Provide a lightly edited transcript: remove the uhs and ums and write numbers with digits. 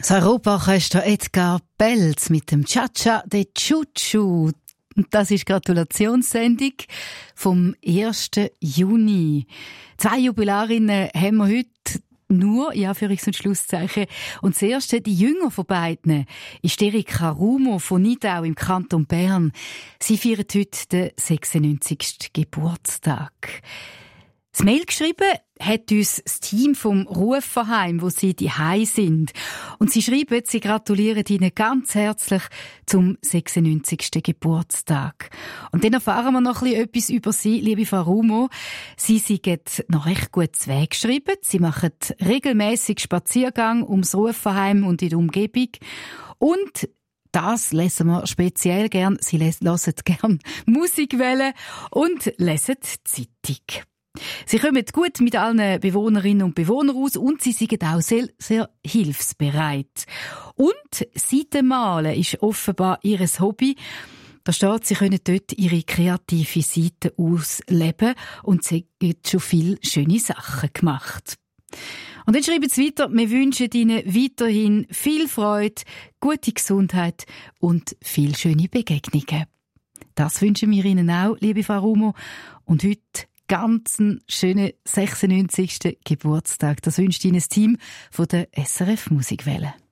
Das Europaorchester Edgar Belz mit dem Cha-Cha de Chuchu. Und das ist die Gratulationssendung vom 1. Juni. 2 Jubilarinnen haben wir heute nur, ja, Anführungs- und Schlusszeichen. Und das erste, die Jünger von beiden, ist Erika Rumo von Nidau im Kanton Bern. Sie feiert heute den 96. Geburtstag. Das Mail geschrieben hat uns das Team vom Ruferheim, wo sie daheim sind. Und sie schreiben, sie gratulieren Ihnen ganz herzlich zum 96. Geburtstag. Und dann erfahren wir noch etwas über Sie, liebe Frau Rumo. Sie sind noch recht gut zu Weg geschrieben. Sie machen regelmäßig Spaziergang ums Ruferheim und in der Umgebung. Und das lesen wir speziell gern. Sie hören gern Musikwelle und lesen die Zeitung. Sie kommen gut mit allen Bewohnerinnen und Bewohnern aus und sie sind auch sehr, sehr hilfsbereit. Und Seitenmalen ist offenbar ihr Hobby. Da steht, sie können dort ihre kreative Seite ausleben und sie haben schon viele schöne Sachen gemacht. Und dann schreiben sie weiter, wir wünschen Ihnen weiterhin viel Freude, gute Gesundheit und viele schöne Begegnungen. Das wünschen wir Ihnen auch, liebe Frau Rumo. Und heute ganz schönen 96. Geburtstag. Das wünscht Ihnen das Team von der SRF Musikwelle.